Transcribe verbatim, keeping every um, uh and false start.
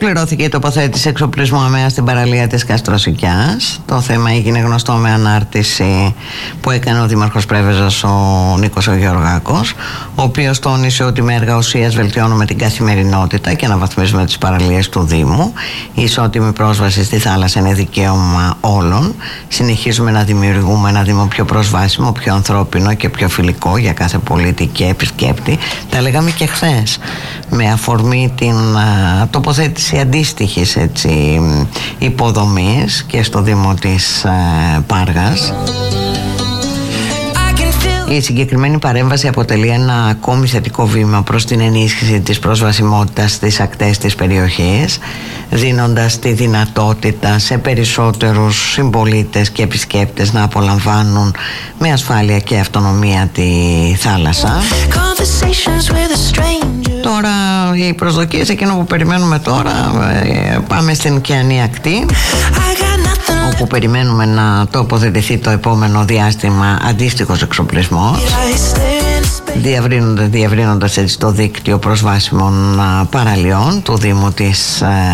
Ολοκληρώθηκε η τοποθέτηση εξοπλισμού ΑΜΕΑ στην παραλία της Καστροσικιάς. Το θέμα έγινε γνωστό με ανάρτηση που έκανε ο Δήμαρχος Πρέβεζας, ο Νίκος ο Γεωργάκος, ο οποίος τόνισε ότι με έργα ουσίας βελτιώνουμε την καθημερινότητα και αναβαθμίζουμε τις παραλίες του Δήμου. Η ισότιμη πρόσβαση στη θάλασσα είναι δικαίωμα όλων. Συνεχίζουμε να δημιουργούμε ένα Δήμο πιο προσβάσιμο, πιο ανθρώπινο και πιο φιλικό για κάθε πολίτη και επισκέπτη. Τα λέγαμε και χθες, με αφορμή την α, τοποθέτηση αντίστοιχης έτσι, υποδομής και στο Δήμο της α, Πάργας. Η συγκεκριμένη παρέμβαση αποτελεί ένα ακόμη θετικό βήμα προς την ενίσχυση της προσβασιμότητας στις ακτές της περιοχής, δίνοντας τη δυνατότητα σε περισσότερους συμπολίτες και επισκέπτες να απολαμβάνουν με ασφάλεια και αυτονομία τη θάλασσα. Τώρα οι προσδοκίες, εκείνο που περιμένουμε τώρα, πάμε στην ωκεανή ακτή, όπου περιμένουμε να τοποθετηθεί το επόμενο διάστημα αντίστοιχος εξοπλισμός, διευρύνοντας, διευρύνοντας έτσι το δίκτυο προσβάσιμων παραλιών του Δήμου της